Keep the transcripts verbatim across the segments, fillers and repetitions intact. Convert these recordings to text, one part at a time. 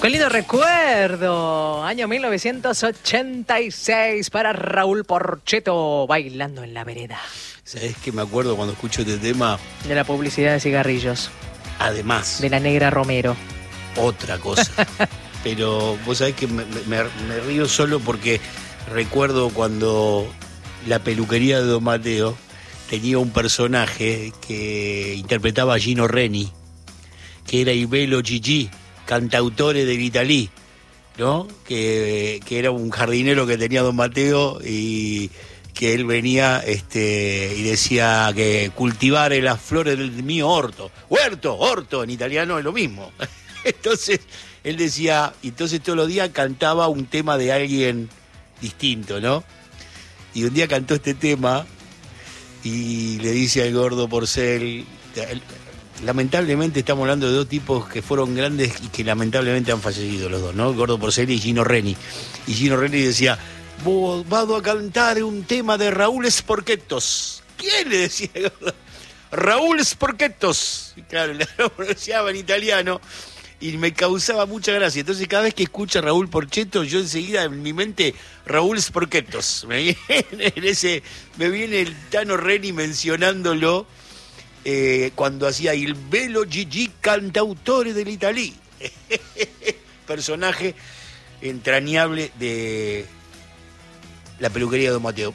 ¡Qué lindo recuerdo! Año mil novecientos ochenta y seis para Raúl Porchetto, Bailando en la Vereda. ¿Sabés qué me acuerdo cuando escucho este tema? De la publicidad de cigarrillos. Además. De la Negra Romero. Otra cosa. Pero vos sabés que me, me, me río solo porque recuerdo cuando la peluquería de Don Mateo tenía un personaje que interpretaba a Gino Reni, que era Ibelo Gigi, cantautore del Italí, ¿no? Que, que era un jardinero que tenía Don Mateo y que él venía este, y decía que cultivar las flores del mío orto. Huerto, orto, en italiano es lo mismo. Entonces, él decía, y entonces todos los días cantaba un tema de alguien distinto, ¿no? Y un día cantó este tema y le dice al gordo Porcel, lamentablemente estamos hablando de dos tipos que fueron grandes y que lamentablemente han fallecido los dos, ¿no? El gordo Porcel y Gino Reni. Y Gino Reni decía, vos vado a cantar un tema de Raúl Sporchettos. ¿Quién? Le decía el gordo. Raúl Sporchettos. Y claro, lo pronunciaba en italiano y me causaba mucha gracia. Entonces cada vez que escucha a Raúl Porchetto, yo enseguida en mi mente, Raúl Sporchettos. Me viene, en ese, me viene el Tano Reni mencionándolo eh, cuando hacía Il Bello Gigi cantautore del Italí. Personaje entrañable de la peluquería de Don Mateo.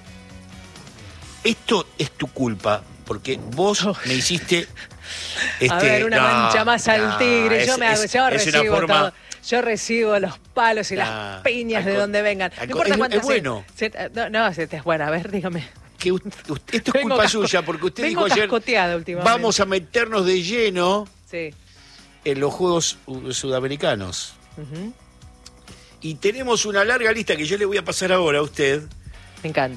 Esto es tu culpa, porque vos me hiciste... Este, a ver, una no, mancha más al no, tigre. es, Yo, me hago, es, yo es recibo forma... todo. Yo recibo los palos y no, las piñas de con, donde vengan. No importa es, cuántas. Es bueno. Se, se, no, no, se te es buena. A ver, dígame. Que usted, usted, esto es culpa casco, suya, porque usted dijo ayer, vamos a meternos de lleno sí. en los Juegos Sudamericanos. Uh-huh. Y tenemos una larga lista que yo le voy a pasar ahora a usted. Me encanta.